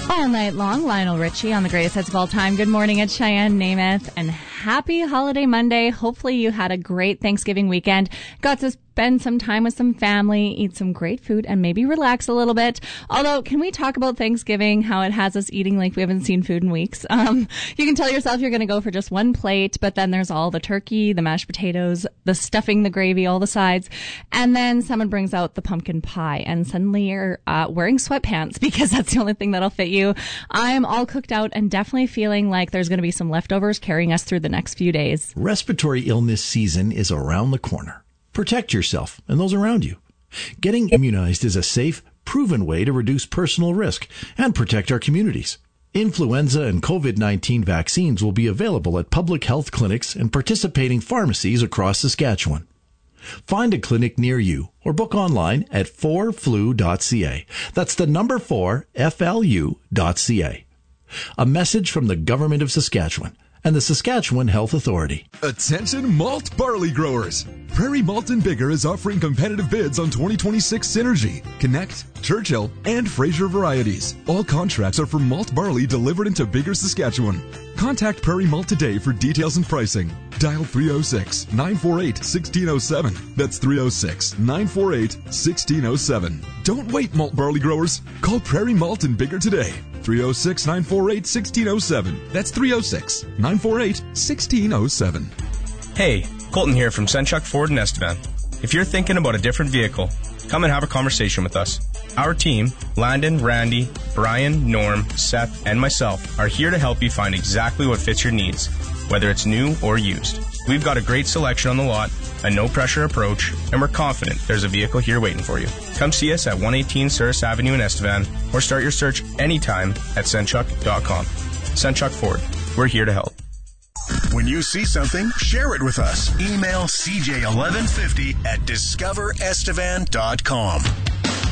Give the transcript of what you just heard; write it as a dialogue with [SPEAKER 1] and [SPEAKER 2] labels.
[SPEAKER 1] All night long, Lionel Richie on the greatest hits of all time. Good morning, it's Cheyenne Namath, and happy holiday Monday. Hopefully you had a great Thanksgiving weekend. Got to spend some time with some family, eat some great food, and maybe relax a little bit. Although, can we talk about Thanksgiving, how it has us eating like we haven't seen food in weeks? You can tell yourself you're going to go for just one plate, but then there's all the turkey, the mashed potatoes, the stuffing, the gravy, all the sides. And then someone brings out the pumpkin pie, and suddenly you're wearing sweatpants because that's the only thing that'll fit you. I'm all cooked out and definitely feeling like there's going to be some leftovers carrying us through the next few days.
[SPEAKER 2] Respiratory illness season is around the corner. Protect yourself and those around you. Getting immunized is a safe, proven way to reduce personal risk and protect our communities. Influenza and COVID-19 vaccines will be available at public health clinics and participating pharmacies across Saskatchewan. Find a clinic near you or book online at 4flu.ca. That's the number 4, FLU.ca. A message from the Government of Saskatchewan and the Saskatchewan Health Authority.
[SPEAKER 3] Attention malt barley growers. Prairie Malt and Bigger is offering competitive bids on 2026 Synergy, Connect, Churchill, and Fraser varieties. All contracts are for malt barley delivered into Bigger, Saskatchewan. Contact Prairie Malt today for details and pricing. Dial 306-948-1607. That's 306-948-1607. Don't wait, malt barley growers. Call Prairie Malt and Bigger today. 306-948-1607. That's 306-948-1607.
[SPEAKER 4] Hey, Colton here from Senchuk Ford in Estevan. If you're thinking about a different vehicle, come and have a conversation with us. Our team, Landon, Randy, Brian, Norm, Seth, and myself, are here to help you find exactly what fits your needs, whether it's new or used. We've got a great selection on the lot, a no-pressure approach, and we're confident there's a vehicle here waiting for you. Come see us at 118 Souris Avenue in Estevan, or start your search anytime at Senchuk.com. Senchuk Ford, we're here to help.
[SPEAKER 5] When you see something, share it with us. Email CJ1150 at discoverestevan.com.